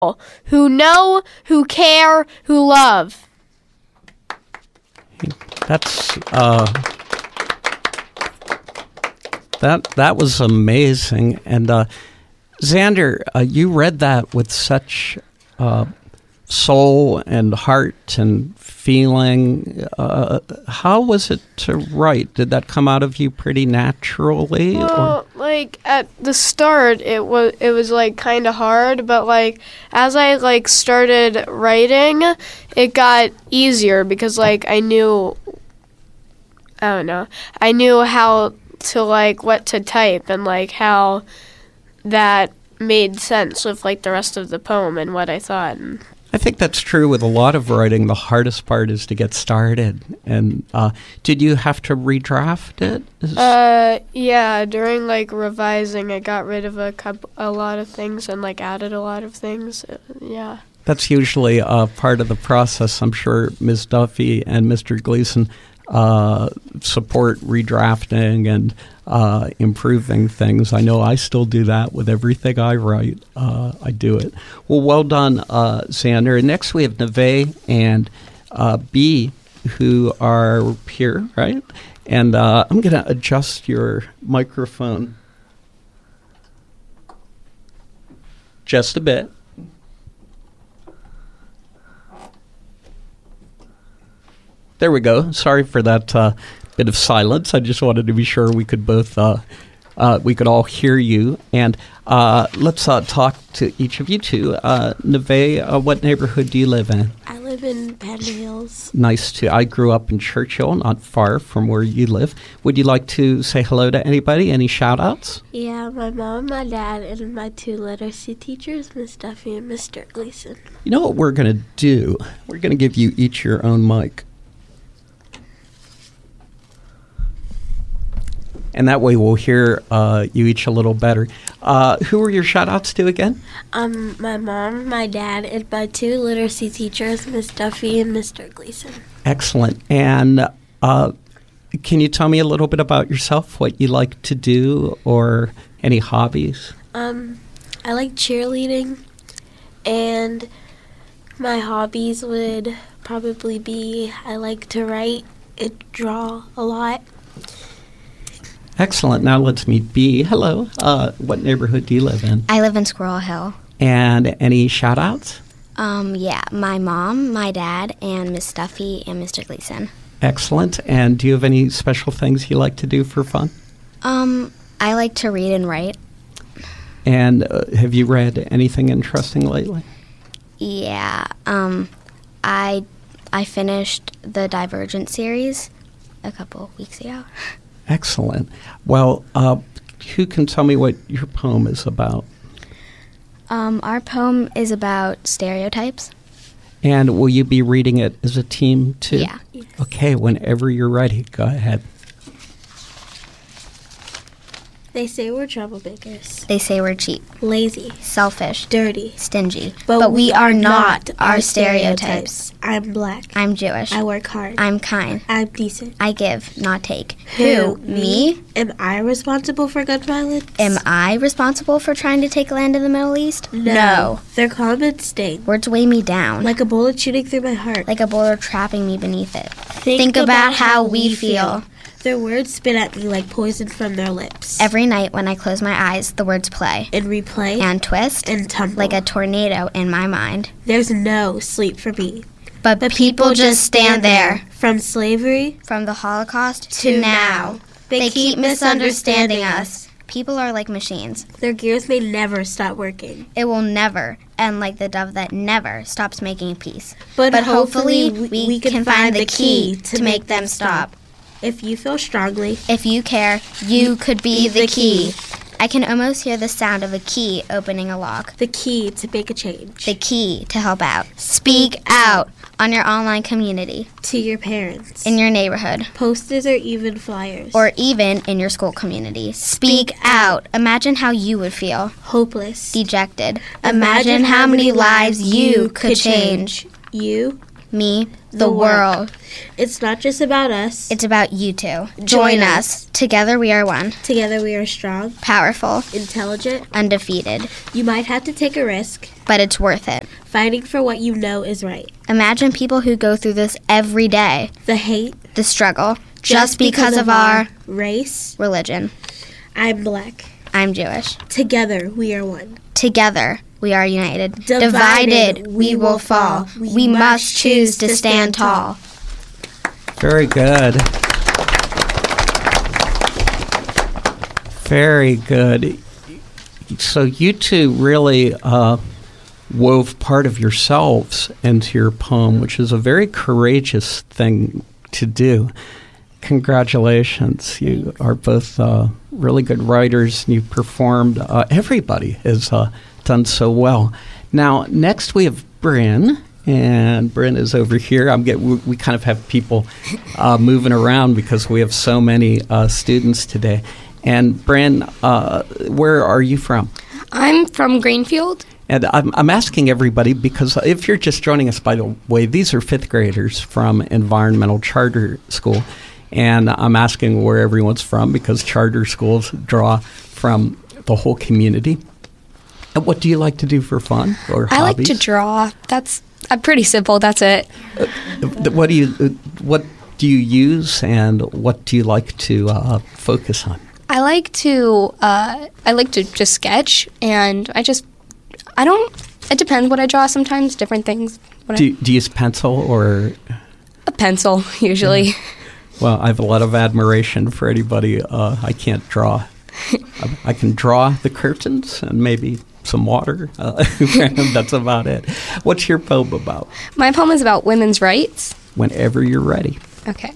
who know, who care, who love. That's that was amazing. And Xander, you read that with such soul and heart and feeling. How was it to write? Did that come out of you pretty naturally? Well, like at the start, it was like kind of hard, but like as I like started writing, it got easier because like I knew how to like what to type and like how that made sense with like the rest of the poem and what I thought. I think that's true with a lot of writing. The hardest part is to get started. And did you have to redraft it? Yeah, during like revising, I got rid of a lot of things and like added a lot of things. Yeah. That's usually part of the process. I'm sure Ms. Duffy and Mr. Gleason support redrafting and improving things. I know I still do that with everything I write. I do it. Well done, Xander. And next we have Neve and B, who are here, right? And I'm going to adjust your microphone just a bit. There we go. Sorry for that bit of silence. I just wanted to be sure we could both, we could all hear you. And let's talk to each of you two. Neve, what neighborhood do you live in? I live in Panda Hills. Nice to. I grew up in Churchill, not far from where you live. Would you like to say hello to anybody? Any shout-outs? Yeah, my mom, my dad, and my two literacy teachers, Miss Duffy and Mr. Gleason. You know what we're going to do? We're going to give you each your own mic. And that way we'll hear you each a little better. Who were your shout-outs to again? My mom, my dad, and my two literacy teachers, Miss Duffy and Mr. Gleason. Excellent. And can you tell me a little bit about yourself, what you like to do, or any hobbies? I like cheerleading, and my hobbies would probably be I like to write and draw a lot. Excellent. Now let's meet B. Hello. What neighborhood do you live in? I live in Squirrel Hill. And any shout-outs? Yeah, my mom, my dad, and Miss Duffy and Mr. Gleason. Excellent. And do you have any special things you like to do for fun? I like to read and write. And have you read anything interesting lately? Yeah. I finished the Divergent series a couple weeks ago. Excellent. Well, who can tell me what your poem is about? Our poem is about stereotypes. And will you be reading it as a team, too? Yeah. Okay, whenever you're ready, go ahead. They say we're troublemakers. They say we're cheap, Lazy. selfish, Dirty. stingy. But we are not our stereotypes. I'm black. I'm Jewish. I work hard. I'm kind. I'm decent. I give, not take. Who? Me? Am I responsible for gun violence? Am I responsible for trying to take land in the Middle East? No. Their comments sting. Words weigh me down. Like a bullet shooting through my heart. Like a boulder trapping me beneath it. Think about how we feel. Their words spit at me like poison from their lips. Every night when I close my eyes, the words play. And replay. And twist. And tumble. Like a tornado in my mind. There's no sleep for me. But people just stand there. From slavery. From the Holocaust to now. They keep misunderstanding us. People are like machines. Their gears may never stop working. It will never end like the dove that never stops making peace. But hopefully we can find the key to make them stop. If you feel strongly, if you care, you could be the key. I can almost hear the sound of a key opening a lock. The key to make a change. The key to help out. Speak out on your online community. To your parents. In your neighborhood. Posters or even flyers. Or even in your school community. Speak out. Imagine how you would feel. Hopeless. Dejected. Imagine how many lives you could change. You me, the world. It's not just about us. It's about you two. Join us. Together we are one. Together we are strong, Powerful. intelligent. Undefeated. You might have to take a risk. But it's worth it. Fighting for what you know is right. Imagine people who go through this every day. The hate. The struggle. Just because of our race. religion. I'm black. I'm Jewish. Together we are one. Together we are united. Divided, we will fall. We must choose to stand tall. Very good. Very good. So you two really wove part of yourselves into your poem, which is a very courageous thing to do. Congratulations. You are both really good writers, and you performed. Everybody has done so well. Now, next we have Bryn, and Bryn is over here. We kind of have people moving around because we have so many students today. And Bryn, where are you from? I'm from Greenfield. And I'm asking everybody because if you're just joining us, by the way, these are fifth graders from Environmental Charter School. And I'm asking where everyone's from because charter schools draw from the whole community. And what do you like to do for fun or hobbies? I like to draw. That's pretty simple. That's it. What do you use and what do you like to focus on? I like to just sketch, and it depends what I draw sometimes, different things. Do you use pencil or? A pencil, usually. Well, I have a lot of admiration for anybody. I can't draw. I can draw the curtains and maybe some water. That's about it. What's your poem about? My poem is about women's rights. Whenever you're ready. Okay.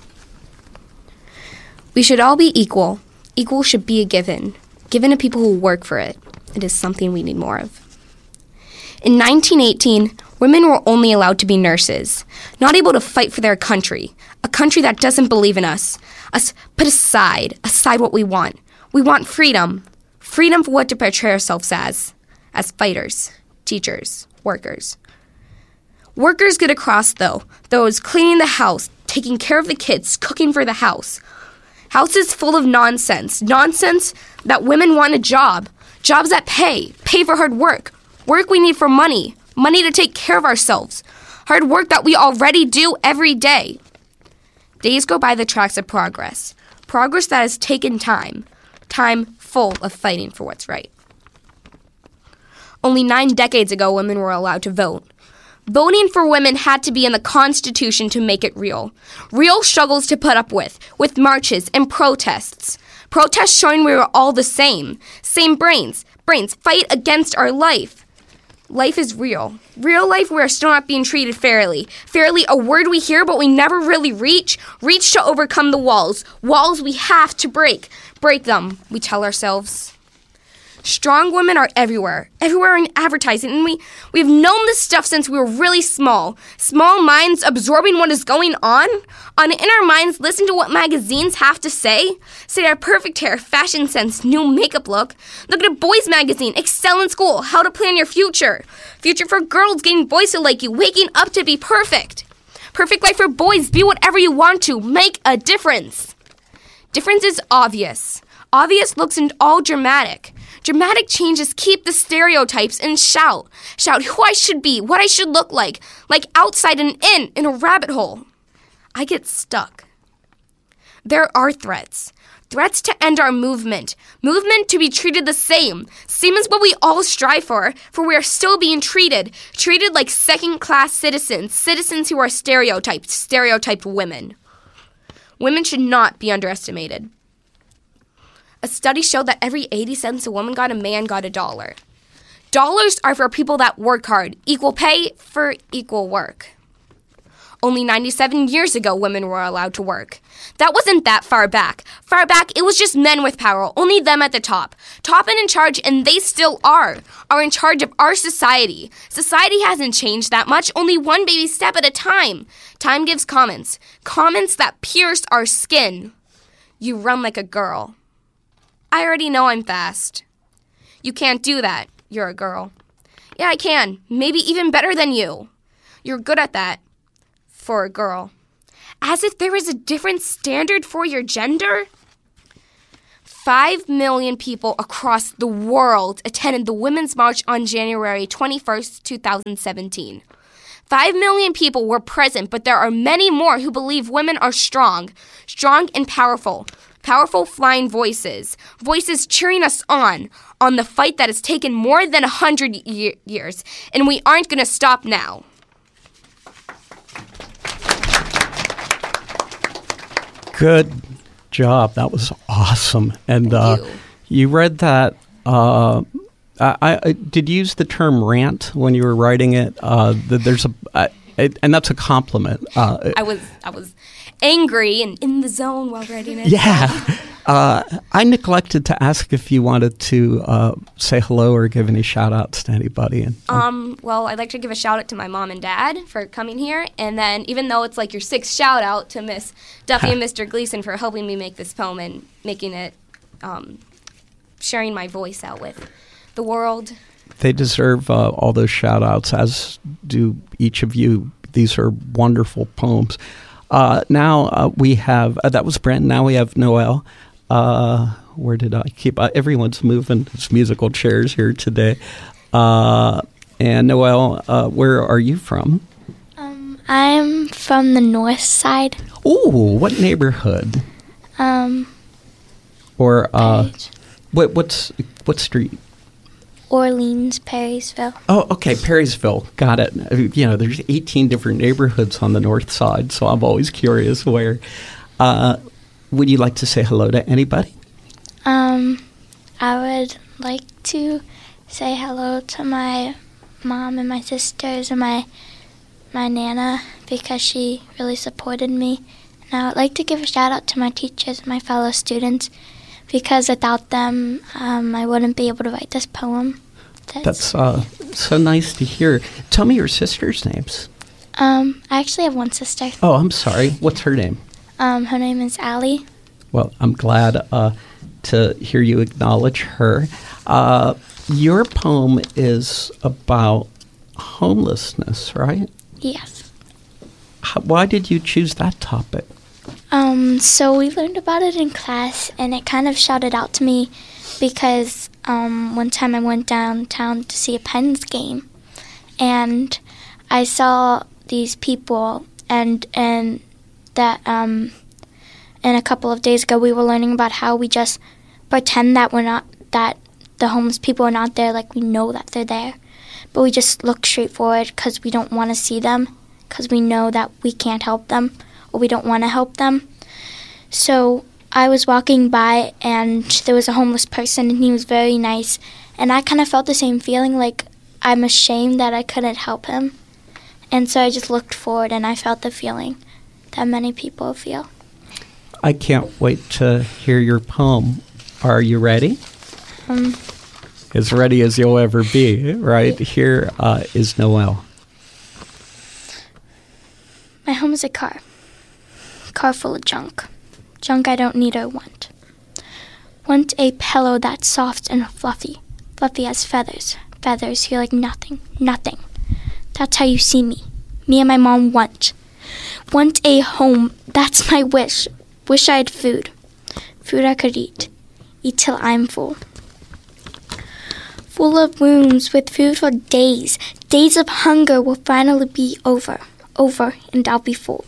We should all be equal. Equal should be a given to people who work for it. It is something we need more of. In 1918, women were only allowed to be nurses, not able to fight for their country, a country that doesn't believe in us put aside what we want. We want freedom. Freedom for what to portray ourselves as fighters, teachers, workers. Workers get across, though, those cleaning the house, taking care of the kids, cooking for the house. House is full of nonsense that women want a job, jobs that pay for hard work we need for money to take care of ourselves, hard work that we already do every day. Days go by the tracks of progress that has taken time full of fighting for what's right. Only 9 decades ago, women were allowed to vote. Voting for women had to be in the Constitution to make it real. Real struggles to put up with marches and protests. Protests showing we were all the same brains, fight against our life. Life is real. Real life, we are still not being treated fairly. Fairly, a word we hear but we never really reach to overcome the walls. Walls we have to break. Break them, we tell ourselves. Strong women are everywhere in advertising, and we've known this stuff since we were really small. Small minds absorbing what is going on in our minds, listen to what magazines have to say our perfect hair, fashion sense, new makeup look. Look at a boys magazine, excel in school, how to plan your future. Future for girls, getting boys to like you, waking up to be perfect. Perfect life for boys, be whatever you want to, make a difference. Difference is obvious. Obvious looks and all dramatic. Dramatic changes keep the stereotypes and shout who I should be, what I should look like outside and in a rabbit hole. I get stuck. There are threats to end our movement to be treated the same as what we all strive for we are still being treated like second-class citizens who are stereotyped women. Women should not be underestimated. A study showed that every 80 cents a woman got, a man got $1. Dollars are for people that work hard. Equal pay for equal work. Only 97 years ago, women were allowed to work. That wasn't that far back. Far back, it was just men with power, only them at the top. Top and in charge, and they still are in charge of our society. Society hasn't changed that much, only one baby step at a time. Time gives comments that pierce our skin. You run like a girl. I already know I'm fast. You can't do that. You're a girl. Yeah, I can. Maybe even better than you. You're good at that. for a girl. As if there is a different standard for your gender? 5 million people across the world attended the Women's March on January 21st, 2017. 5 million people were present, but there are many more who believe women are strong and powerful. Powerful flying voices cheering us on the fight that has taken more than 100 years, and we aren't going to stop now. Good job. That was awesome. And you read that. I did you use the term rant when you were writing it. There's and that's a compliment. I was angry and in the zone while writing it. Yeah. I neglected to ask if you wanted to say hello or give any shout-outs to anybody. Well, I'd like to give a shout-out to my mom and dad for coming here. And then even though it's like your 6th shout-out to Miss Duffy and Mr. Gleason for helping me make this poem and making it, sharing my voice out with the world. They deserve all those shout-outs, as do each of you. These are wonderful poems. Now we have, that was Brent, now we have Noelle. Where did I keep? Everyone's moving his musical chairs here today. And Noelle, where are you from? I'm from the north side. Ooh, what neighborhood? Or what street? Orleans, Perrysville. Oh, okay, Perrysville. Got it. You know, there's 18 different neighborhoods on the north side, so I'm always curious where. Would you like to say hello to anybody? I would like to say hello to my mom and my sisters and my Nana because she really supported me. And I would like to give a shout out to my teachers and my fellow students because without them, I wouldn't be able to write this poem. That's so nice to hear. Tell me your sisters' names. I actually have one sister. Oh, I'm sorry. What's her name? Her name is Allie. Well, I'm glad to hear you acknowledge her. Your poem is about homelessness, right? Yes. Why did you choose that topic? So we learned about it in class, and it kind of shouted out to me because one time I went downtown to see a Pens game, and I saw these people, and that and a couple of days ago we were learning about how we just pretend that that the homeless people are not there, like we know that they're there, but we just look straight forward because we don't want to see them, because we know that we can't help them or we don't want to help them. So I was walking by and there was a homeless person and he was very nice, and I kind of felt the same feeling, like I'm ashamed that I couldn't help him, and so I just looked forward and I felt the feeling that many people feel. I can't wait to hear your poem. Are you ready? As ready as you'll ever be, right? Here is Noelle. My home is a car full of junk. Junk I don't need or want. Want a pillow that's soft and fluffy as feathers. Feathers feel like nothing. That's how you see me. Me and my mom want a home, that's my wish. Wish I had food I could eat till I'm full. Full of rooms with food for days. Days of hunger will finally be over, and I'll be full.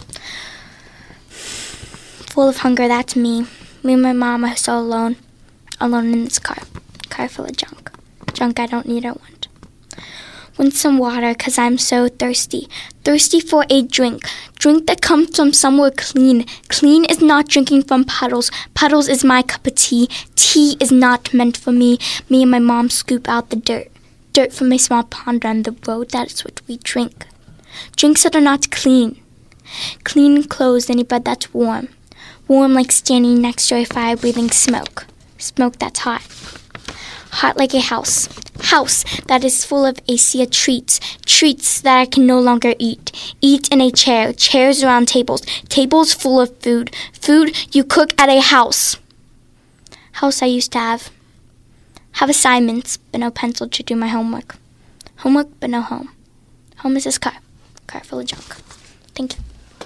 Full of hunger, that's me. Me and my mom are so alone in this car full of junk I don't need or want. Want some water, 'cause I'm so thirsty for a drink that comes from somewhere clean. Clean is not drinking from puddles is my cup of tea. Tea is not meant for me. Me and my mom scoop out the dirt from a small pond on the road. That is what we drink. Drinks that are not clean clothes in a bed that's warm like standing next to a fire breathing smoke that's hot like a house that is full of a sea of treats that I can no longer eat in a chairs around tables full of food you cook at a house I used to have assignments but no pencil to do my homework but no home is this car full of junk Thank you.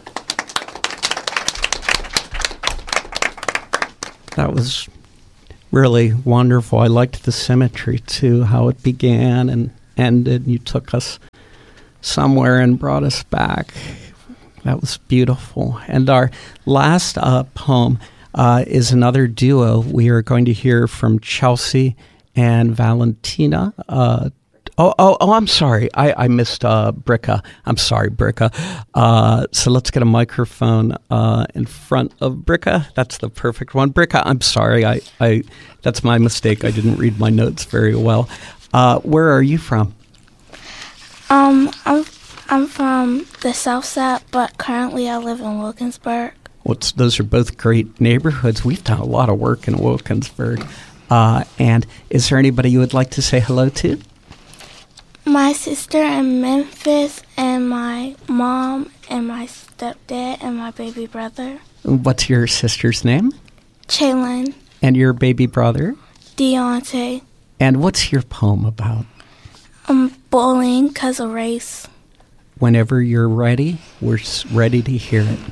That was really wonderful. I liked the symmetry, too, how it began and ended. You took us somewhere and brought us back. That was beautiful. And our last poem is another duo. We are going to hear from Chelsea and Valentina. I'm sorry. I missed Bricka. I'm sorry, Bricka. So let's get a microphone in front of Bricka. That's the perfect one. Bricka, I'm sorry. I that's my mistake. I didn't read my notes very well. Where are you from? I'm from the South Side, but currently I live in Wilkinsburg. Those are both great neighborhoods. We've done a lot of work in Wilkinsburg. And is there anybody you would like to say hello to? My sister in Memphis, and my mom, and my stepdad, and my baby brother. What's your sister's name? Chaylin. And your baby brother? Deontay. And what's your poem about? Bullying because of race. Whenever you're ready, we're ready to hear it.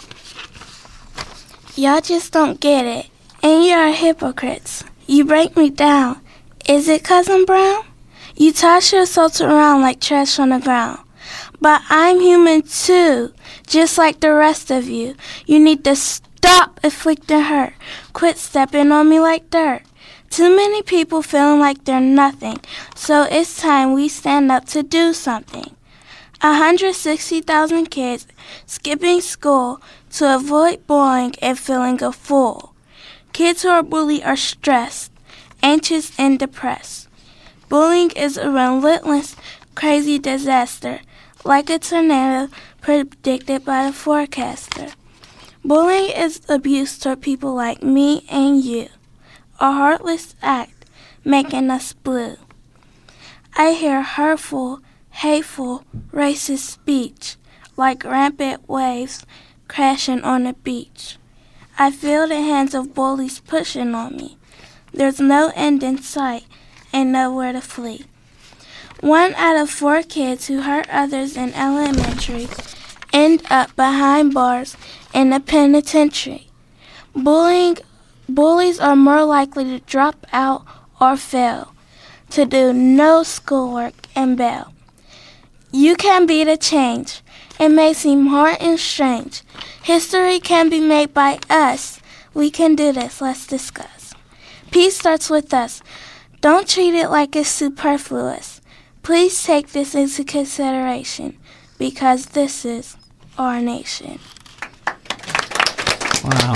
Y'all just don't get it. And you're hypocrites. You break me down. Is it 'cause I'm brown? You toss your assaults around like trash on the ground. But I'm human too, just like the rest of you. You need to stop inflicting hurt. Quit stepping on me like dirt. Too many people feeling like they're nothing. So it's time we stand up to do something. 160,000 kids skipping school to avoid bullying and feeling a fool. Kids who are bullied are stressed, anxious, and depressed. Bullying is a relentless, crazy disaster, like a tornado predicted by the forecaster. Bullying is abuse toward people like me and you, a heartless act making us blue. I hear hurtful, hateful, racist speech, like rampant waves crashing on the beach. I feel the hands of bullies pushing on me. There's no end in sight and nowhere to flee. 1 out of 4 kids who hurt others in elementary end up behind bars in the penitentiary. Bullies are more likely to drop out or fail, to do no schoolwork and bail. You can be the change. It may seem hard and strange. History can be made by us. We can do this. Let's discuss. Peace starts with us. Don't treat it like it's superfluous. Please take this into consideration, because this is our nation. Wow.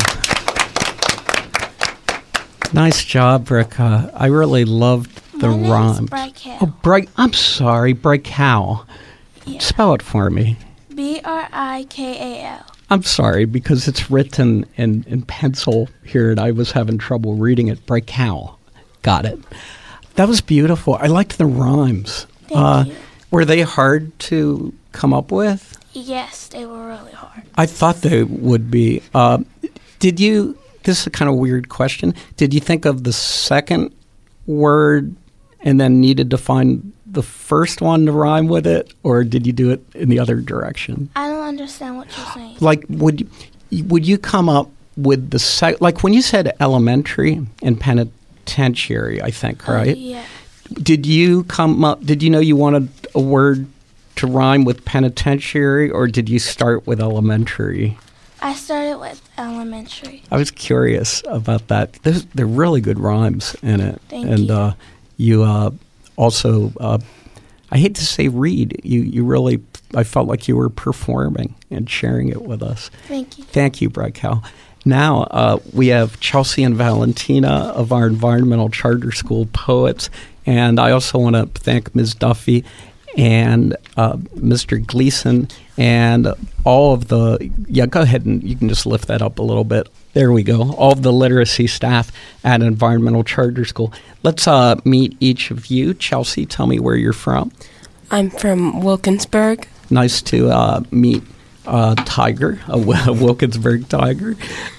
Nice job, Bricka. I really loved the rhyme. I'm sorry, Brickow. Yeah. Spell it for me. Brikal. I'm sorry, because it's written in pencil here, and I was having trouble reading it. Brickow. Got it. That was beautiful. I liked the rhymes. Thank you. Were they hard to come up with? Yes, they were really hard. I thought they would be. This is a kind of weird question. Did you think of the second word and then needed to find the first one to rhyme with it, or did you do it in the other direction? I don't understand what you're saying. Like, would you come up with the like when you said elementary and penitentiary, I think, right? Yeah. Did you know you wanted a word to rhyme with penitentiary, or did you start with elementary? I started with elementary. I was curious about that. They're really good rhymes in it. Thank you. You also, I hate to say read, you really, I felt like you were performing and sharing it with us. Thank you. Thank you, Brickow. Now we have Chelsea and Valentina of our Environmental Charter School poets. And I also want to thank Ms. Duffy and Mr. Gleason and all of the, go ahead and you can just lift that up a little bit. There we go. All of the literacy staff at Environmental Charter School. Let's meet each of you. Chelsea, tell me where you're from. I'm from Wilkinsburg. Nice to meet Tiger, a Wilkinsburg Tiger.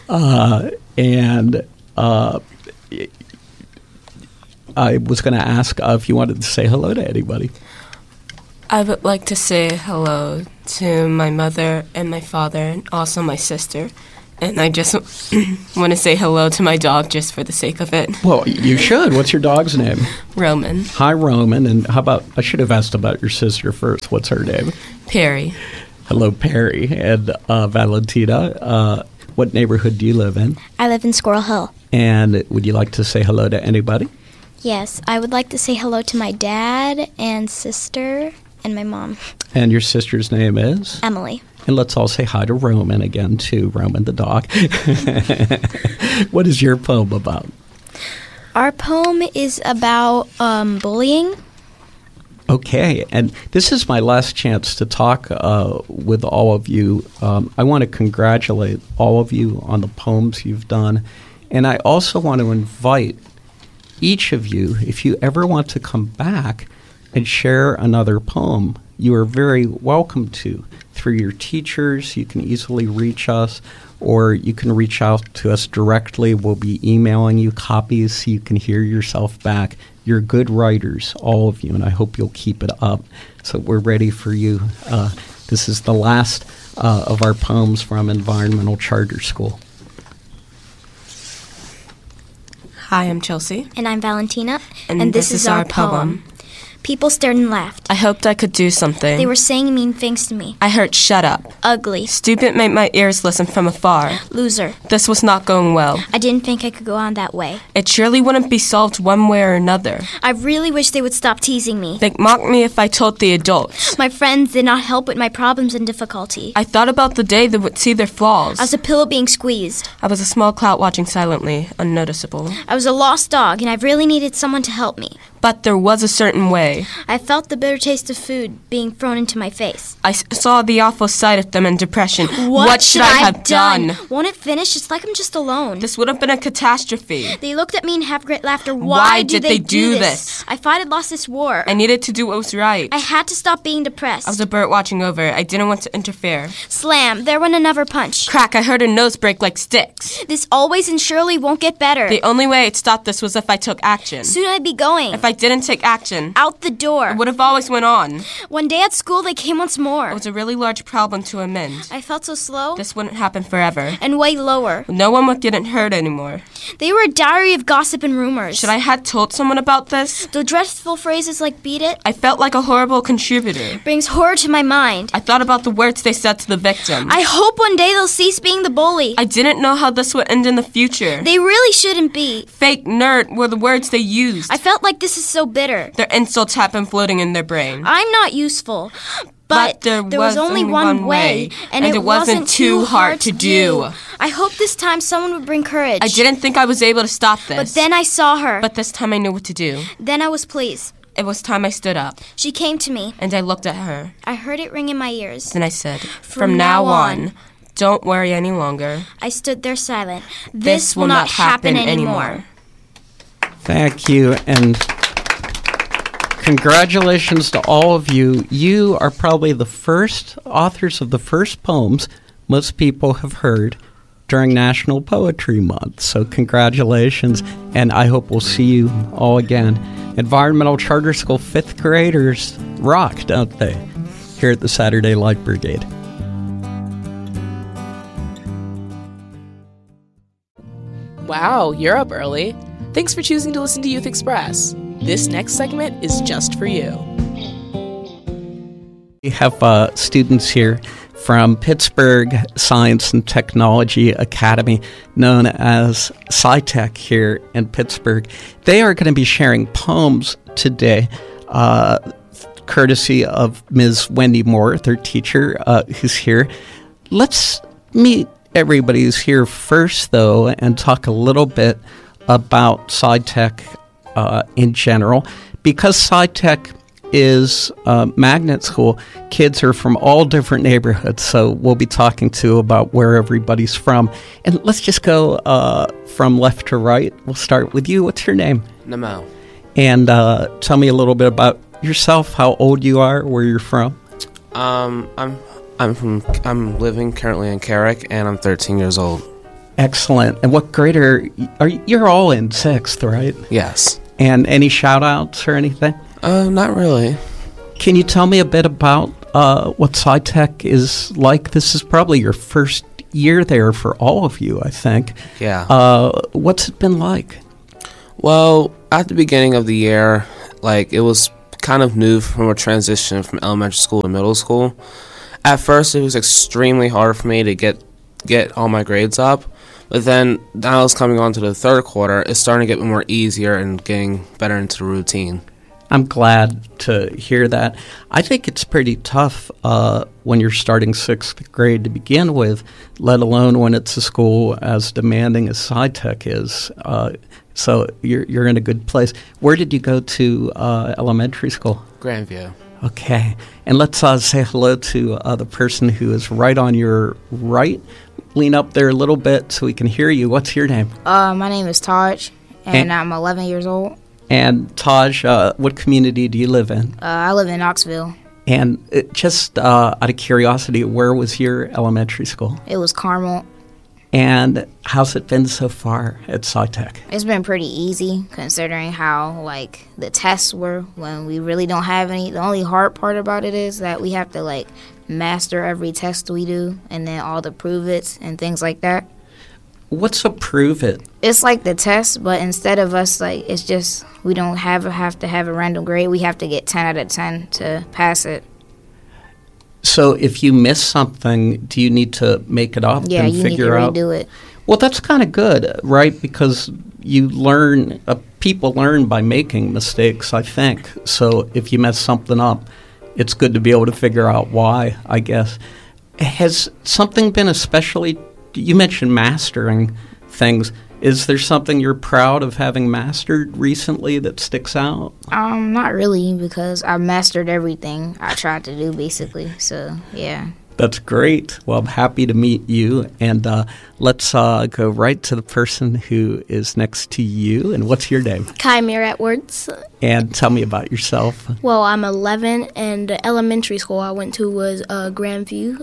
And I was going to ask if you wanted to say hello to anybody. I would like to say hello to my mother and my father and also my sister. And I just want to say hello to my dog just for the sake of it. Well, you should. What's your dog's name? Roman. Hi, Roman. And how about, I should have asked about your sister first. What's her name? Perry. Hello, Perry. And Valentina, what neighborhood do you live in? I live in Squirrel Hill. And would you like to say hello to anybody? Yes, I would like to say hello to my dad and sister and my mom. And your sister's name is? Emily. And let's all say hi to Roman again, too, Roman the dog. What is your poem about? Our poem is about bullying. Okay, and this is my last chance to talk with all of you. I want to congratulate all of you on the poems you've done. And I also want to invite each of you, if you ever want to come back and share another poem, you are very welcome to. Through your teachers, you can easily reach us, or you can reach out to us directly. We'll be emailing you copies so you can hear yourself back. You're good writers, all of you, and I hope you'll keep it up. So we're ready for you. This is the last of our poems from Environmental Charter School. Hi, I'm Chelsea. And I'm Valentina. And this is our poem. People stared and laughed. I hoped I could do something. They were saying mean things to me. I heard shut up. Ugly. Stupid made my ears listen from afar. Loser. This was not going well. I didn't think I could go on that way. It surely wouldn't be solved one way or another. I really wish they would stop teasing me. They'd mock me if I told the adults. My friends did not help with my problems and difficulty. I thought about the day they would see their flaws. I was a pillow being squeezed. I was a small cloud watching silently, unnoticeable. I was a lost dog, and I really needed someone to help me. But there was a certain way. I felt the bitter taste of food being thrown into my face. I saw the awful sight of them in depression. What should I have done? Won't it finish? It's like I'm just alone. This would have been a catastrophe. They looked at me and have great laughter. Why did they do this? I thought I'd lost this war. I needed to do what was right. I had to stop being depressed. I was a bird watching over. I didn't want to interfere. Slam. There went another punch. Crack. I heard a nose break like sticks. This always and surely won't get better. The only way I'd stop this was if I took action. Soon I'd be going. If I didn't take action, out the door. It would have always went on. One day at school, they came once more. It was a really large problem to amend. I felt so slow. This wouldn't happen forever. And way lower. No one would get hurt anymore. They were a diary of gossip and rumors. Should I have told someone about this? The dreadful phrases like beat it. I felt like a horrible contributor. Brings horror to my mind. I thought about the words they said to the victim. I hope one day they'll cease being the bully. I didn't know how this would end in the future. They really shouldn't be. Fake nerd were the words they used. I felt like this is so bitter. Their insults had been floating in their brain. I'm not useful. But there was only one way, and it wasn't too hard to do. I hope this time someone would bring courage. I didn't think I was able to stop this. But then I saw her. But this time I knew what to do. Then I was pleased. It was time I stood up. She came to me. And I looked at her. I heard it ring in my ears. Then I said, From now on, don't worry any longer. I stood there silent. This will not happen anymore. Thank you, and congratulations to all of you. You are probably the first authors of the first poems most people have heard during National Poetry Month. So congratulations, and I hope we'll see you all again. Environmental Charter School 5th graders rock, don't they? Here at the Saturday Light Brigade. Wow, you're up early. Thanks for choosing to listen to Youth Express. This next segment is just for you. We have students here from Pittsburgh Science and Technology Academy, known as SciTech here in Pittsburgh. They are going to be sharing poems today, courtesy of Ms. Wendy Moore, their teacher, who's here. Let's meet everybody who's here first, though, and talk a little bit about SciTech in general. Because SciTech is magnet school, kids are from all different neighborhoods, so we'll be talking to about where everybody's from. And let's just go from left to right. We'll start with you. What's your name? Namo. And tell me a little bit about yourself, how old you are, where you're from. I'm living currently in Carrick, and I'm 13 years old. Excellent. And what grade are you're all in 6th, right? Yes. And any shout outs or anything? Not really. Can you tell me a bit about what SciTech is like? This is probably your first year there for all of you, I think. Yeah. What's it been like? Well, at the beginning of the year, like, it was kind of new from a transition from elementary school to middle school. At first, it was extremely hard for me to get all my grades up. But then, now it's coming on to the third quarter, it's starting to get more easier and getting better into the routine. I'm glad to hear that. I think it's pretty tough when you're starting 6th grade to begin with, let alone when it's a school as demanding as SciTech is. So you're in a good place. Where did you go to elementary school? Grandview. Okay. And let's say hello to the person who is right on your right. Lean up there a little bit so we can hear you. What's your name? My name is Taj, and I'm 11 years old. And Taj, what community do you live in? I live in Knoxville. And just out of curiosity, where was your elementary school? It was Carmel. And how's it been so far at SciTech? It's been pretty easy considering how, like, the tests were when we really don't have any. The only hard part about it is that we have to, like, master every test we do and then all the prove-its and things like that. What's a prove-it? It's like the test, but instead of us, like, it's just we don't have to have a random grade. We have to get 10 out of 10 to pass it. So if you miss something, do you need to make it up and figure out? Yeah, you need to redo it. Well, that's kind of good, right? Because you learn, people learn by making mistakes, I think. So if you mess something up, it's good to be able to figure out why, I guess. Has something been especially, you mentioned mastering things. Is there something you're proud of having mastered recently that sticks out? Not really, because I mastered everything I tried to do, basically. So, yeah. That's great. Well, I'm happy to meet you. And let's go right to the person who is next to you. And what's your name? Kymere Edwards. And tell me about yourself. Well, I'm 11, and the elementary school I went to was Grandview.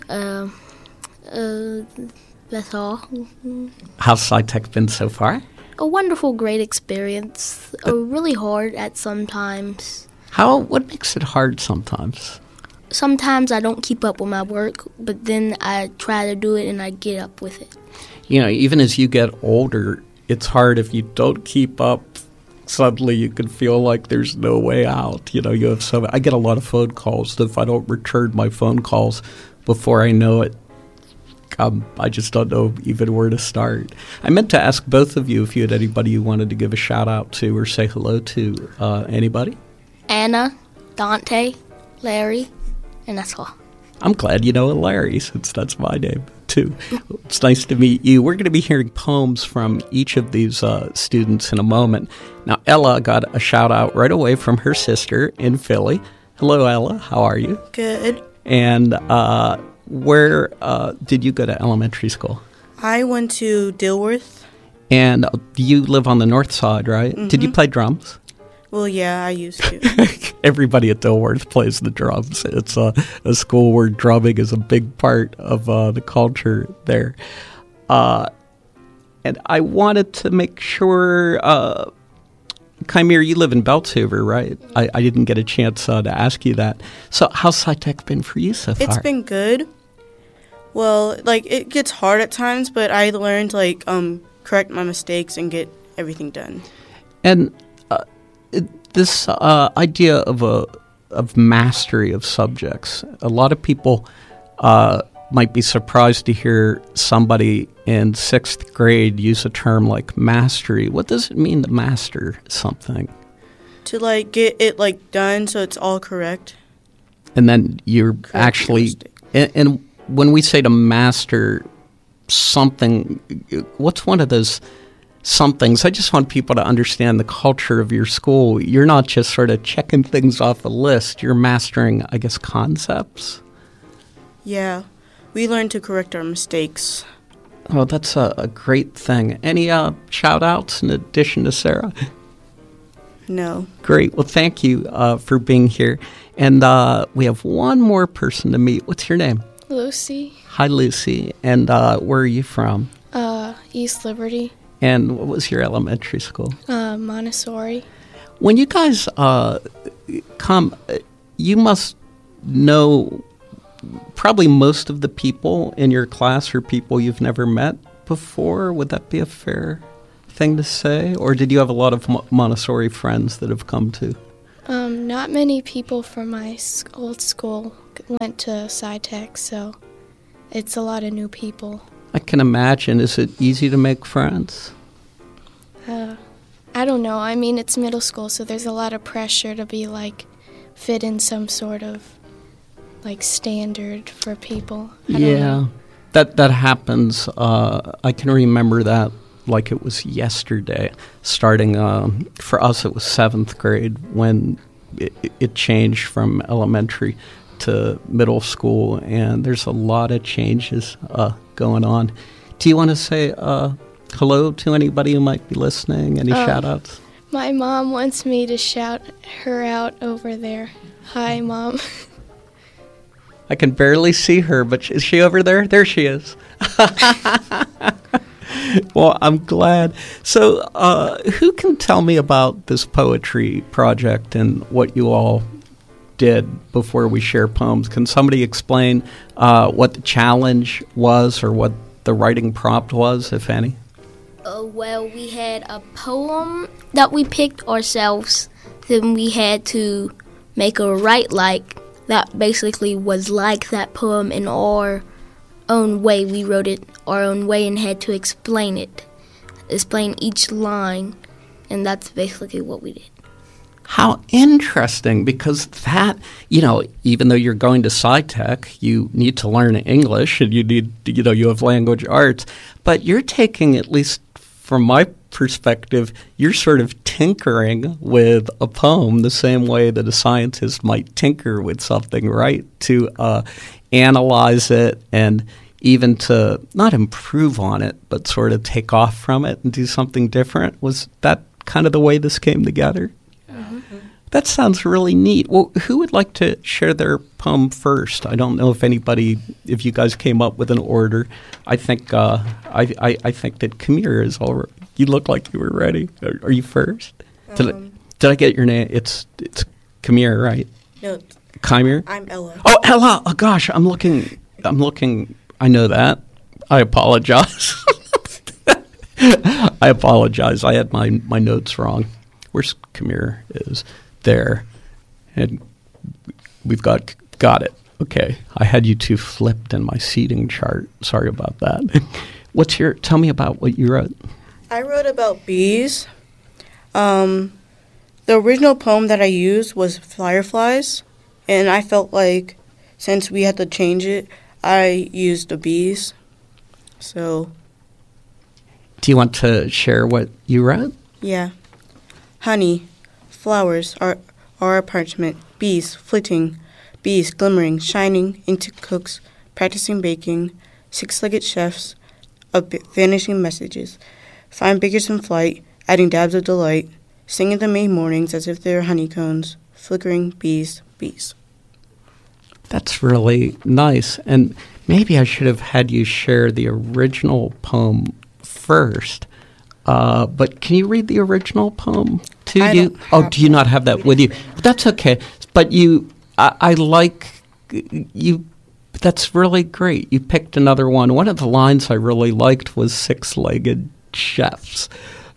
That's all. How's SciTech been so far? A wonderful, great experience. Really hard at some times. What makes it hard sometimes? Sometimes I don't keep up with my work, but then I try to do it and I get up with it. You know, even as you get older, it's hard if you don't keep up. Suddenly you can feel like there's no way out. You know, I get a lot of phone calls. If I don't return my phone calls before I know it, I just don't know even where to start. I meant to ask both of you if you had anybody you wanted to give a shout-out to or say hello to. Anybody? Anna, Dante, Larry, and that's all. I'm glad you know Larry, since that's my name, too. It's nice to meet you. We're going to be hearing poems from each of these students in a moment. Now, Ella got a shout-out right away from her sister in Philly. Hello, Ella. How are you? Good. And where did you go to elementary school? I went to Dilworth. And you live on the north side, right? Mm-hmm. Did you play drums? Well, yeah, I used to. Everybody at Dilworth plays the drums. It's a school where drumming is a big part of the culture there. And I wanted to make sure, Kymere, you live in Beltshoover, right? I didn't get a chance to ask you that. So how's SciTech been for you so far? It's been good. Well, like, it gets hard at times, but I learned, like, correct my mistakes and get everything done. And this idea of mastery of subjects, a lot of people might be surprised to hear somebody in 6th grade use a term like mastery. What does it mean to master something? To, like, get it, like, done so it's all correct. And then you're actually... And when we say to master something, what's one of those somethings? I just want people to understand the culture of your school. You're not just sort of checking things off a list. You're mastering, I guess, concepts. Yeah. We learn to correct our mistakes. Oh, that's a great thing. Any shout-outs in addition to Sarah? No. Great. Well, thank you for being here. And we have one more person to meet. What's your name? Lucy. Hi, Lucy. And where are you from? East Liberty. And what was your elementary school? Montessori. When you guys come, you must know probably most of the people in your class are people you've never met before. Would that be a fair thing to say? Or did you have a lot of Montessori friends that have come to? Not many people from my old school went to SciTech, so it's a lot of new people. I can imagine. Is it easy to make friends? I don't know. I mean, it's middle school, so there's a lot of pressure to be, like, fit in some sort of, like, standard for people. I don't know. That happens. I can remember that like it was yesterday. Starting, for us, it was 7th grade when it changed from elementary to middle school, and there's a lot of changes going on. Do you want to say hello to anybody who might be listening? Any shout-outs? My mom wants me to shout her out over there. Hi, Mom. I can barely see her, but is she over there? There she is. Well, I'm glad. So who can tell me about this poetry project and what you all did before we share poems? Can somebody explain what the challenge was or what the writing prompt was, if any? Well, we had a poem that we picked ourselves. Then we had to make a write like that basically was like that poem in our own way. We wrote it our own way and had to explain each line, and that's basically what we did. How interesting, because that, even though you're going to SciTech, you need to learn English and you have language arts, but you're taking, at least from my perspective, you're sort of tinkering with a poem the same way that a scientist might tinker with something, right? To analyze it and even to not improve on it, but sort of take off from it and do something different. Was that kind of the way this came together? That sounds really neat. Well, who would like to share their poem first? I don't know if you guys came up with an order. I think I think that Kamir is all right. You look like you were ready. Are you first? Did I get your name? It's Kamir, right? No. Kamir? I'm Ella. Oh, Ella. Oh gosh, I'm looking. I know that. I apologize. I apologize. I had my notes wrong. Where's Kamir is there, and we've got it. Okay, I had you two flipped in my seating chart. Sorry about that. Tell me about what you wrote. I wrote about bees. The original poem that I used was fireflies, and I felt like since we had to change it, I used the bees. So, do you want to share what you wrote? Yeah. Honey, flowers are our parchment, bees flitting, bees glimmering, shining into cooks, practicing baking, six-legged chefs of vanishing messages, fine bakers in flight, adding dabs of delight, singing the May mornings as if they were honeycombs, flickering bees, bees. That's really nice, and maybe I should have had you share the original poem first. But can you read the original poem too? Do you not have that with you? But that's okay. But I like you. That's really great. You picked another one. One of the lines I really liked was six-legged chefs.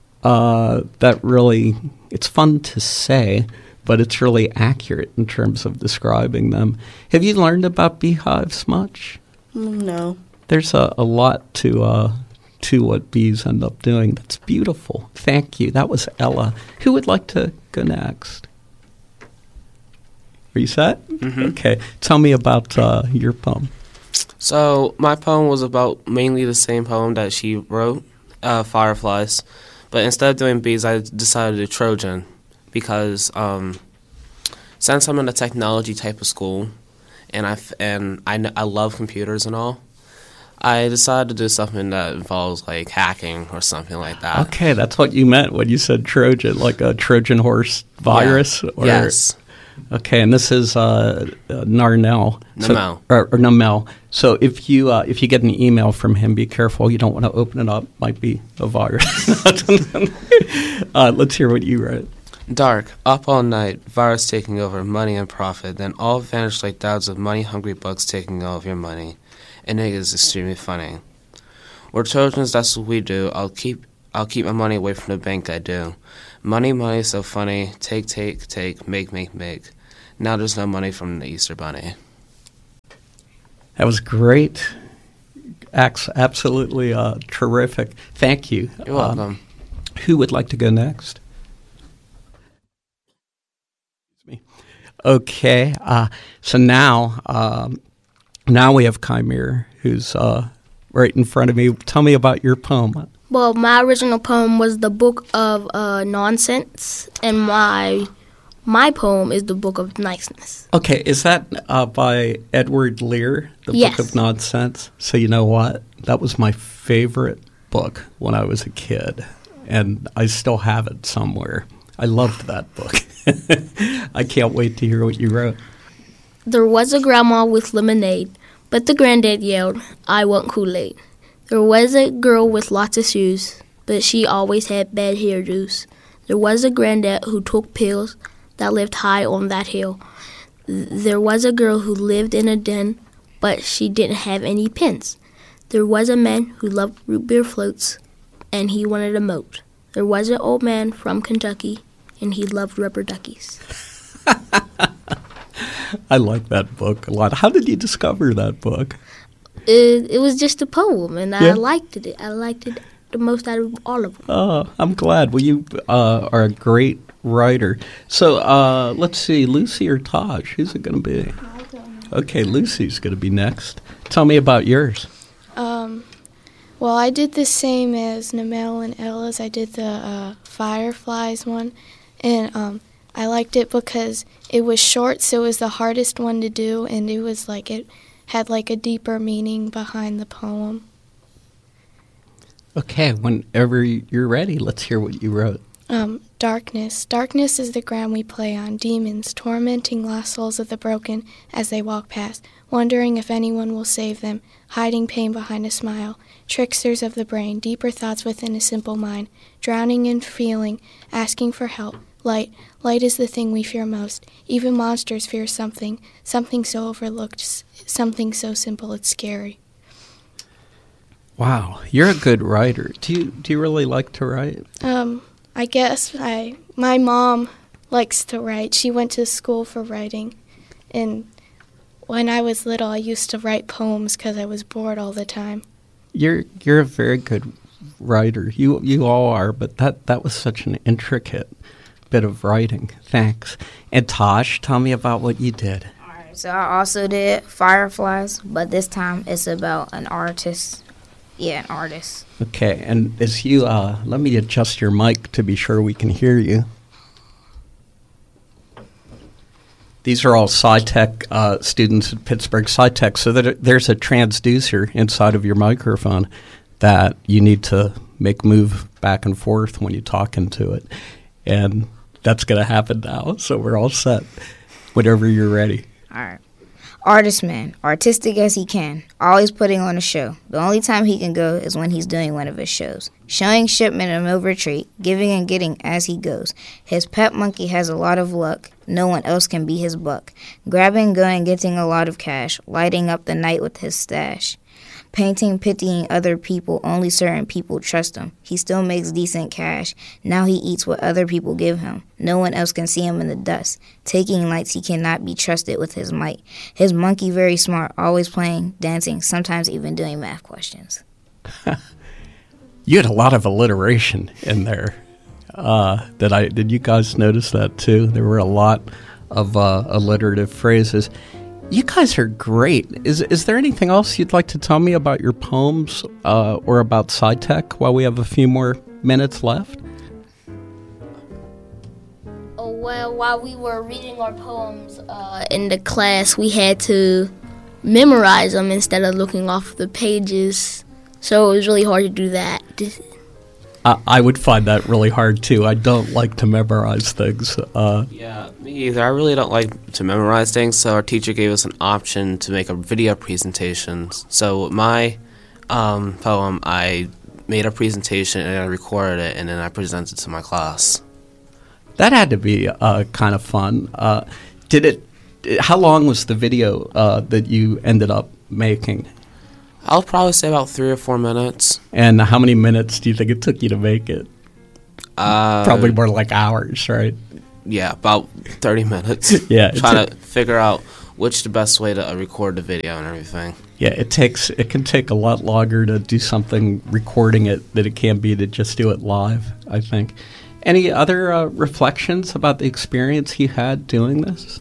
It's fun to say, but it's really accurate in terms of describing them. Have you learned about beehives much? No. There's a lot to what bees end up doing. That's beautiful. Thank you. That was Ella. Who would like to go next? Are you set? Mm-hmm. Okay. Tell me about your poem. So my poem was about mainly the same poem that she wrote, Fireflies. But instead of doing bees, I decided to do Trojan because since I'm in a technology type of school and I love computers and all, I decided to do something that involves like hacking or something like that. Okay, that's what you meant when you said Trojan, like a Trojan horse virus? Yeah. Or, yes. Okay, and this is Narnell. Namel. Or Namel. So if you get an email from him, be careful. You don't want to open it up. Might be a virus. Let's hear what you wrote. Dark, up all night, virus taking over, money and profit, then all vanish like thousands of money-hungry bugs taking all of your money. And it is extremely funny. We're children, that's what we do. I'll keep my money away from the bank, I do. Money, so funny. Take, make. Now there's no money from the Easter Bunny. That was great. Absolutely terrific. Thank you. You're welcome. Who would like to go next? Okay. So now we have Chimera, who's right in front of me. Tell me about your poem. Well, my original poem was the Book of Nonsense, and my poem is the Book of Niceness. Okay, is that by Edward Lear, the Yes. Book of Nonsense? So you know what? That was my favorite book when I was a kid, and I still have it somewhere. I loved that book. I can't wait to hear what you wrote. There was a grandma with lemonade, but the granddad yelled, "I want Kool-Aid." There was a girl with lots of shoes, but she always had bad hairdos. There was a granddad who took pills that lived high on that hill. There was a girl who lived in a den, but she didn't have any pins. There was a man who loved root beer floats, and he wanted a moat. There was an old man from Kentucky, and he loved rubber duckies. I like that book a lot. How did you discover that book? It was just a poem, and Yeah. I liked it. I liked it the most out of all of them. Oh, I'm glad. Well, you are a great writer. So let's see, Lucy or Taj? Who's it going to be? Okay, Lucy's going to be next. Tell me about yours. Well, I did the same as Namel and Ella's. I did the Fireflies one, and I liked it because it was short, so it was the hardest one to do, and it was like it had like a deeper meaning behind the poem. Okay, whenever you're ready, let's hear what you wrote. Darkness. Darkness is the ground we play on. Demons, tormenting lost souls of the broken as they walk past, wondering if anyone will save them, hiding pain behind a smile. Tricksters of the brain, deeper thoughts within a simple mind, drowning in feeling, asking for help. Light. Light is the thing we fear most. Even monsters fear something so overlooked, something so simple it's scary. Wow, you're a good writer. Do you really like to write? I guess my mom likes to write. She went to school for writing, and when I was little, I used to write poems because I was bored all the time. You're a very good writer. You all are, but that was such an intricate bit of writing. Thanks. And Tosh, tell me about what you did. Alright, so I also did Fireflies, but this time it's about an artist. Yeah, an artist. Okay, and as you let me adjust your mic to be sure we can hear you. These are all SciTech students at Pittsburgh SciTech, so that there's a transducer inside of your microphone that you need to make move back and forth when you talk into it. And that's going to happen now, so we're all set. Whenever you're ready. All right. Artist man, artistic as he can, always putting on a show. The only time he can go is when he's doing one of his shows. Showing shipment and no retreat, giving and getting as he goes. His pet monkey has a lot of luck, no one else can be his buck. Grabbing, going, getting a lot of cash, lighting up the night with his stash. Painting, pitying other people, only certain people trust him. He still makes decent cash. Now he eats what other people give him. No one else can see him in the dust. Taking lights, he cannot be trusted with his might. His monkey very smart, always playing, dancing, sometimes even doing math questions. You had a lot of alliteration in there. Did you guys notice that too? There were a lot of alliterative phrases. You guys are great. Is there anything else you'd like to tell me about your poems or about SciTech while we have a few more minutes left? Oh, well, while we were reading our poems in the class, we had to memorize them instead of looking off the pages. So it was really hard to do that. I would find that really hard too. I don't like to memorize things. Yeah, me either. I really don't like to memorize things, so our teacher gave us an option to make a video presentation. So with my poem, I made a presentation and I recorded it, and then I presented it to my class. That had to be kind of fun. How long was the video that you ended up making? I'll probably say about 3 or 4 minutes. And how many minutes do you think it took you to make it? Probably more like hours, right? Yeah, about 30 minutes. Yeah, trying to figure out which the best way to record the video and everything. Yeah, it can take a lot longer to do something recording it than it can be to just do it live, I think. Any other reflections about the experience you had doing this?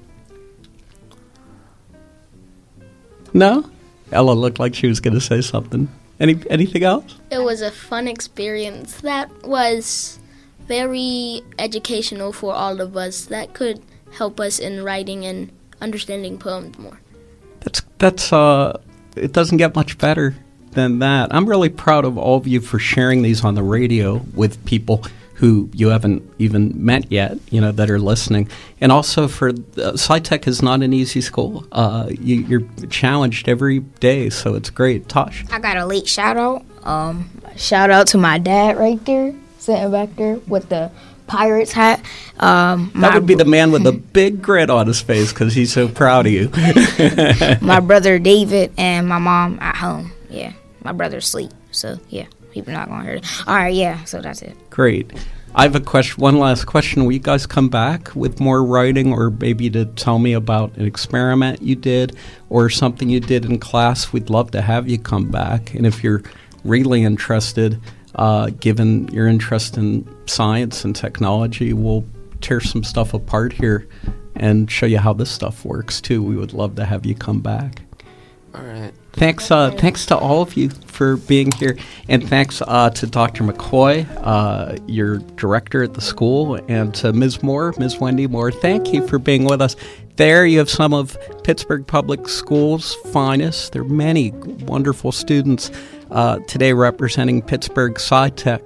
No? Ella looked like she was going to say something. Anything else? It was a fun experience that was very educational for all of us. That could help us in writing and understanding poems more. That's it doesn't get much better than that. I'm really proud of all of you for sharing these on the radio with people who you haven't even met yet, that are listening. And also for SciTech is not an easy school. You're challenged every day, so it's great. Tosh? I got a late shout out. Shout out to my dad right there, sitting back there with the Pirates hat. That would be the man with the big grin on his face because he's so proud of you. My brother David and my mom at home. Yeah, my brother's asleep, so yeah. People not going to hear it. All right, yeah, so that's it. Great. I have one last question. Will you guys come back with more writing or maybe to tell me about an experiment you did or something you did in class? We'd love to have you come back. And if you're really interested, given your interest in science and technology, we'll tear some stuff apart here and show you how this stuff works, too. We would love to have you come back. All right. Thanks to all of you for being here, and thanks to Dr. McCoy, your director at the school, and to Ms. Wendy Moore. Thank you for being with us. There you have some of Pittsburgh Public Schools' finest. There are many wonderful students today representing Pittsburgh SciTech.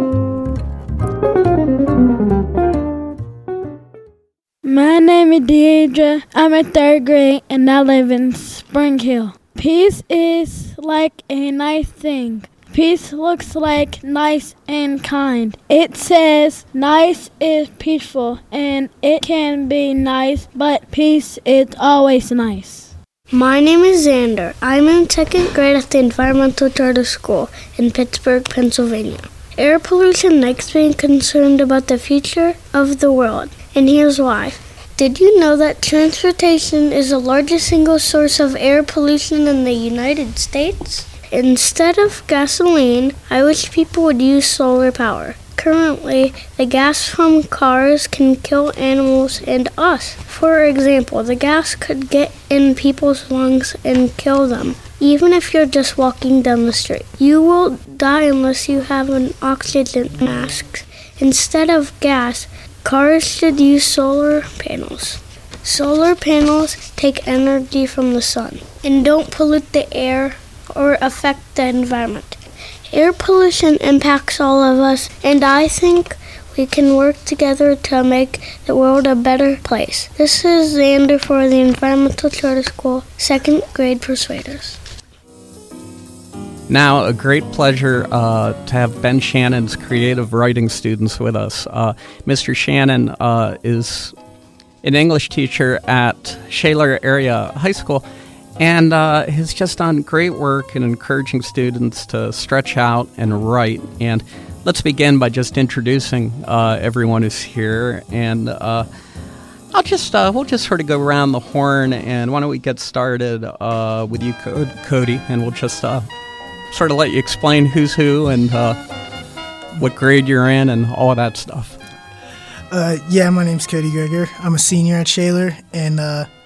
My name is Deidre. I'm in 3rd grade, and I live in Spring Hill. Peace is like a nice thing. Peace looks like nice and kind. It says nice is peaceful, and it can be nice, but peace is always nice. My name is Xander. I'm in 2nd grade at the Environmental Charter School in Pittsburgh, Pennsylvania. Air pollution makes me concerned about the future of the world, and here's why. Did you know that transportation is the largest single source of air pollution in the United States? Instead of gasoline, I wish people would use solar power. Currently, the gas from cars can kill animals and us. For example, the gas could get in people's lungs and kill them. Even if you're just walking down the street, you will die unless you have an oxygen mask. Instead of gas, cars should use solar panels. Solar panels take energy from the sun and don't pollute the air or affect the environment. Air pollution impacts all of us, and I think we can work together to make the world a better place. This is Xander for the Environmental Charter School, 2nd grade Persuaders. Now, a great pleasure to have Ben Shannon's creative writing students with us. Mr. Shannon is an English teacher at Shaler Area High School and has just done great work in encouraging students to stretch out and write. And let's begin by just introducing everyone who's here. And we'll just sort of go around the horn. And why don't we get started with you, Cody, and we'll just sort of let you explain who's who and what grade you're in and all of that stuff. Yeah, my name's Cody Greger. I'm a senior at Shaler, and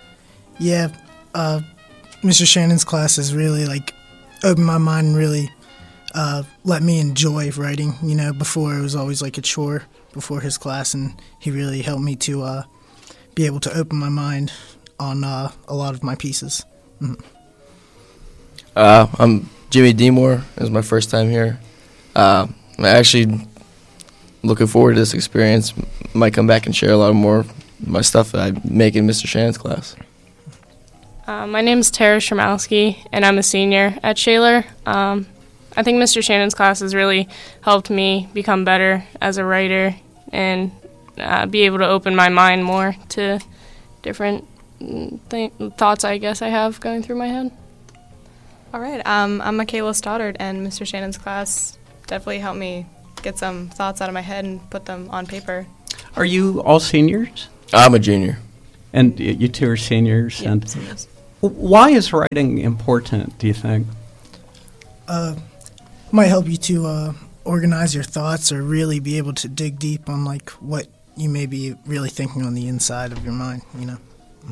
Mr. Shannon's class has really opened my mind and really let me enjoy writing. Before it was always like a chore before his class, and he really helped me to be able to open my mind on a lot of my pieces. Mm-hmm. I'm Jimmy Demore. This is my first time here. I'm actually looking forward to this experience. Might come back and share a lot more of my stuff that I make in Mr. Shannon's class. My name is Tara Shermowski, and I'm a senior at Shaler. I think Mr. Shannon's class has really helped me become better as a writer and be able to open my mind more to different thoughts I guess I have going through my head. All right, I'm Michaela Stoddard, and Mr. Shannon's class definitely helped me get some thoughts out of my head and put them on paper. Are you all seniors? I'm a junior. And you two are seniors. Yeah, and seniors. Why is writing important, do you think? Might help you to organize your thoughts or really be able to dig deep on like what you may be really thinking on the inside of your mind, you know.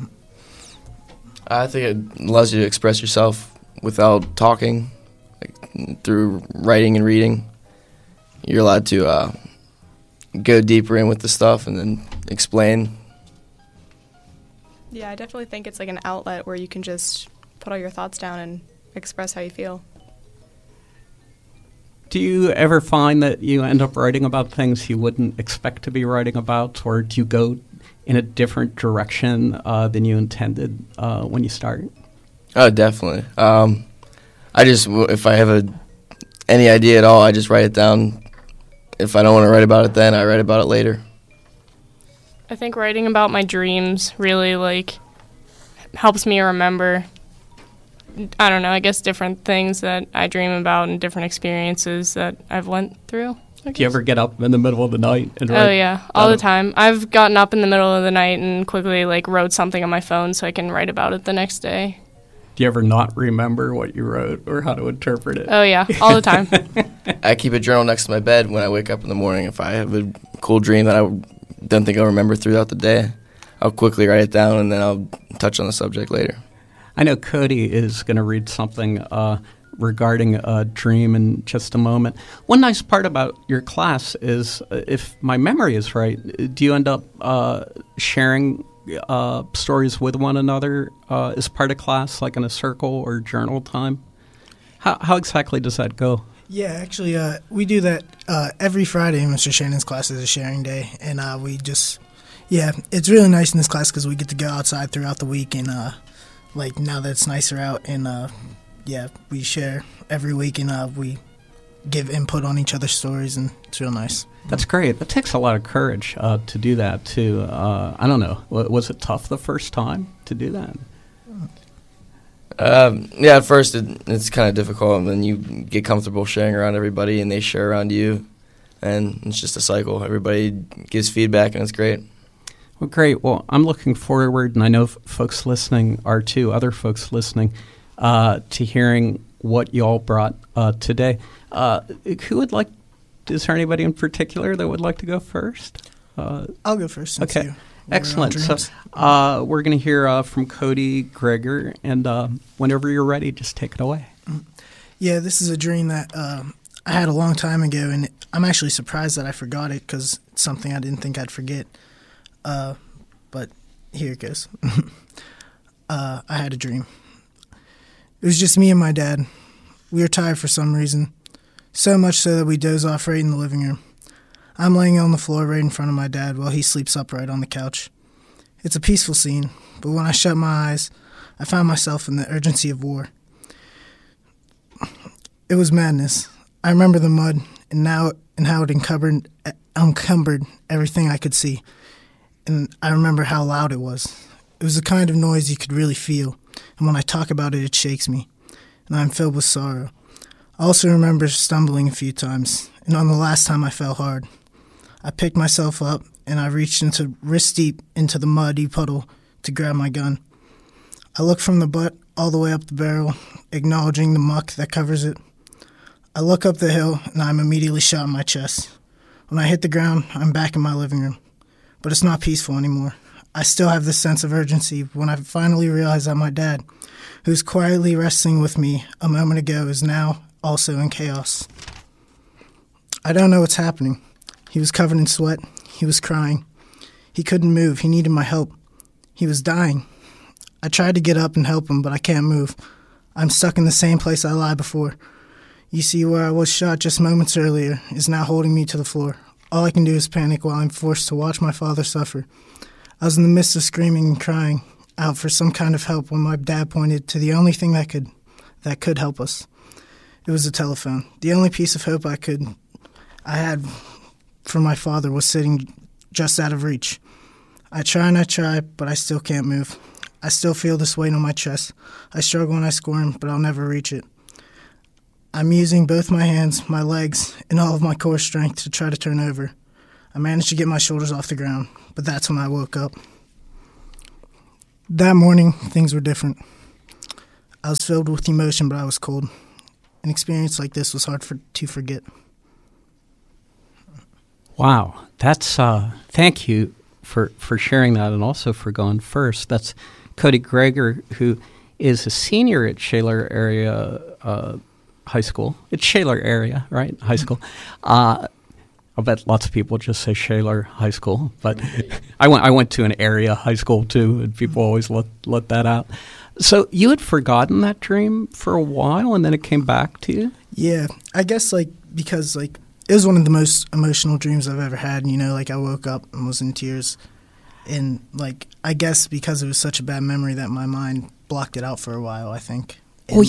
I think it allows you to express yourself without talking, like, through writing and reading. You're allowed to go deeper in with the stuff and then explain. Yeah, I definitely think it's like an outlet where you can just put all your thoughts down and express how you feel. Do you ever find that you end up writing about things you wouldn't expect to be writing about, or do you go in a different direction than you intended when you started? Oh, definitely. If I have any idea at all, I just write it down. If I don't want to write about it then, I write about it later. I think writing about my dreams really helps me remember, I don't know, I guess different things that I dream about and different experiences that I've went through. Do you ever get up in the middle of the night and write? Oh yeah, all the time. I've gotten up in the middle of the night and quickly wrote something on my phone so I can write about it the next day. Do you ever not remember what you wrote or how to interpret it? Oh yeah, all the time. I keep a journal next to my bed when I wake up in the morning. If I have a cool dream that I don't think I'll remember throughout the day, I'll quickly write it down and then I'll touch on the subject later. I know Cody is going to read something regarding a dream in just a moment. One nice part about your class is, if my memory is right, do you end up sharing stories with one another as part of class, like in a circle or journal time? How exactly does that go? Yeah, actually, we do that every Friday. Mr. Shannon's class is a sharing day, and it's really nice in this class because we get to go outside throughout the week, and now that it's nicer out, and we share every week, and we give input on each other's stories, and it's real nice. That's great. That takes a lot of courage to do that, too. I don't know. Was it tough the first time to do that? At first it's kind of difficult, and then you get comfortable sharing around everybody, and they share around you, and it's just a cycle. Everybody gives feedback, and it's great. Well, great. Well, I'm looking forward, and I know folks listening are too, other folks listening, to hearing what you all brought today. Who would like? Is there anybody in particular that would like to go first? I'll go first. Okay, excellent. So we're going to hear from Cody Greger, and whenever you're ready, just take it away. Yeah, this is a dream that I had a long time ago, and I'm actually surprised that I forgot it because it's something I didn't think I'd forget. But here it goes. I had a dream. It was just me and my dad. We were tired for some reason, so much so that we doze off right in the living room. I'm laying on the floor right in front of my dad while he sleeps upright on the couch. It's a peaceful scene, but when I shut my eyes, I found myself in the urgency of war. It was madness. I remember the mud and how it encumbered everything I could see. And I remember how loud it was. It was the kind of noise you could really feel, and when I talk about it, it shakes me, and I'm filled with sorrow. I also remember stumbling a few times, and on the last time I fell hard. I picked myself up, and I reached into wrist deep into the muddy puddle to grab my gun. I look from the butt all the way up the barrel, acknowledging the muck that covers it. I look up the hill, and I'm immediately shot in my chest. When I hit the ground, I'm back in my living room. But it's not peaceful anymore. I still have this sense of urgency when I finally realize that my dad, who's quietly wrestling with me a moment ago, is now also in chaos. I don't know what's happening. He was covered in sweat. He was crying. He couldn't move. He needed my help. He was dying. I tried to get up and help him, but I can't move. I'm stuck in the same place I lied before. You see, where I was shot just moments earlier is now holding me to the floor. All I can do is panic while I'm forced to watch my father suffer. I was in the midst of screaming and crying out for some kind of help when my dad pointed to the only thing that could help us. It was a telephone. The only piece of hope I had for my father was sitting just out of reach. I try and I try, but I still can't move. I still feel this weight on my chest. I struggle and I squirm, but I'll never reach it. I'm using both my hands, my legs, and all of my core strength to try to turn over. I managed to get my shoulders off the ground, but that's when I woke up. That morning, things were different. I was filled with emotion, but I was cold. An experience like this was hard to forget. Wow, that's thank you for sharing that, and also for going first. That's Cody Greger, who is a senior at Shaler Area High School. It's Shaler Area, right? High school. I'll bet lots of people just say Shaler High School, but I went to an area high school too, and people always let that out. So you had forgotten that dream for a while, and then it came back to you? Yeah, I guess because it was one of the most emotional dreams I've ever had. I woke up and was in tears, and I guess because it was such a bad memory that my mind blocked it out for a while, I think. And,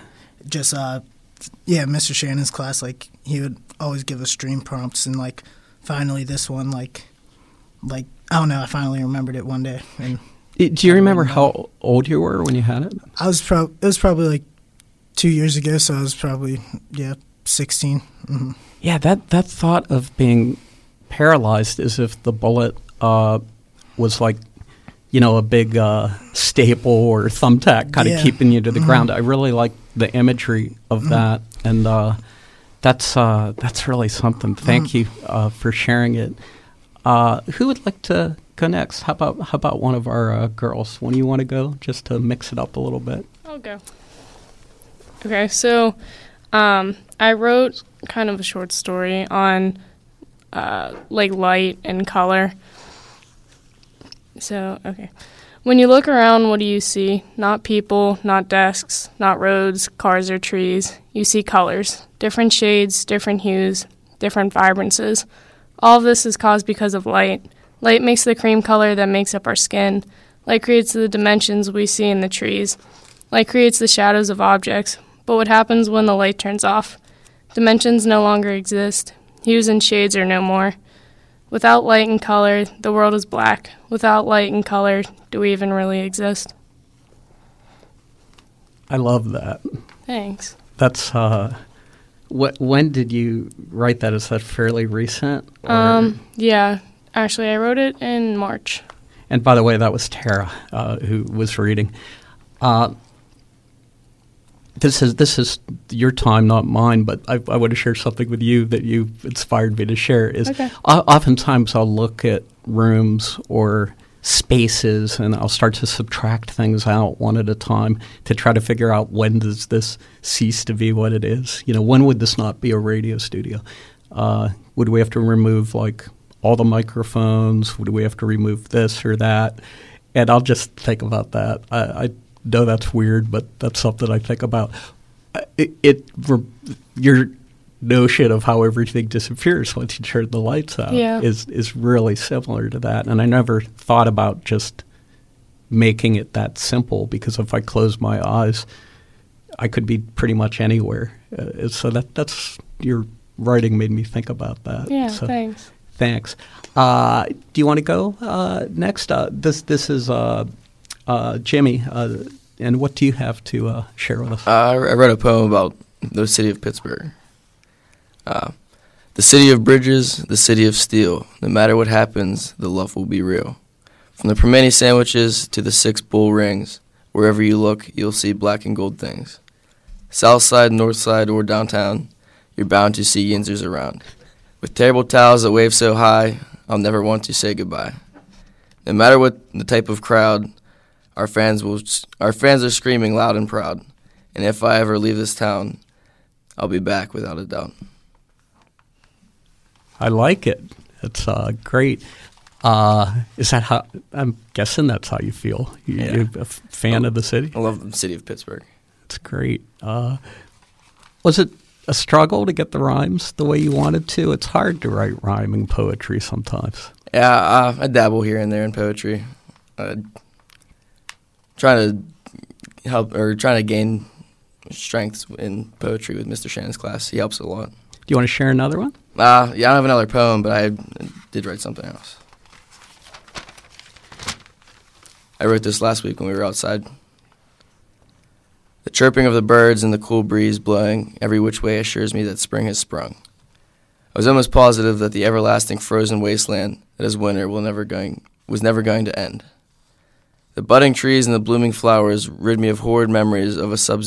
Mr. Shannon's class, he would always give us dream prompts, and finally this one, I don't know, I finally remembered it one day. And do you remember how old you were when you had it? It was probably 2 years ago, so I was probably 16. Mm-hmm. Yeah, that thought of being paralyzed as if the bullet was a big staple or thumbtack kind of keeping you to the ground. I really like the imagery of that, and that's really something. Thank you for sharing it. Who would like to go next? How about one of our girls? When do you want to go, just to mix it up a little bit? I'll go. Okay, so I wrote kind of a short story on light and color. So, okay. When you look around, what do you see? Not people, not desks, not roads, cars, or trees. You see colors, different shades, different hues, different vibrances. All of this is caused because of light. Light makes the cream color that makes up our skin. Light creates the dimensions we see in the trees. Light creates the shadows of objects. But what happens when the light turns off? Dimensions no longer exist. Hues and shades are no more. Without light and color, the world is black. Without light and color, do we even really exist? I love that. Thanks. That's when did you write that? Is that fairly recent? Yeah. Actually, I wrote it in March. And by the way, that was Tara who was reading. This is your time, not mine, but I want to share something with you that you inspired me to share. Oftentimes I'll look at rooms or spaces and I'll start to subtract things out one at a time to try to figure out, when does this cease to be what it is? When would this not be a radio studio? Would we have to remove all the microphones? Would we have to remove this or that? And I'll just think about that. I know that's weird, but that's something I think about. Your notion of how everything disappears once you turn the lights out is really similar to that. And I never thought about just making it that simple, because if I close my eyes, I could be pretty much anywhere. So that's your writing made me think about that. Yeah, so, thanks. Thanks. Do you want to go next? This is Jimmy. And what do you have to share with us? I read a poem about the city of Pittsburgh. The city of bridges, the city of steel. No matter what happens, the love will be real. From the permane sandwiches to the 6 bull rings, wherever you look, you'll see black and gold things. South side, north side, or downtown, you're bound to see yinzers around. With terrible towels that wave so high, I'll never want to say goodbye. No matter what the type of crowd, our fans are screaming loud and proud. And if I ever leave this town, I'll be back without a doubt. I like it. It's great. Is that how? I'm guessing that's how you feel. You're a fan of the city? I love the city of Pittsburgh. It's great. Was it a struggle to get the rhymes the way you wanted to? It's hard to write rhyming poetry sometimes. Yeah, I dabble here and there in poetry. Trying to gain strength in poetry with Mr. Shannon's class. He helps a lot. Do you want to share another one? Yeah, I don't have another poem, but I did write something else. I wrote this last week when we were outside. The chirping of the birds and the cool breeze blowing every which way assures me that spring has sprung. I was almost positive that the everlasting frozen wasteland that is winter was never going to end. The budding trees and the blooming flowers rid me of horrid memories of a sub-zero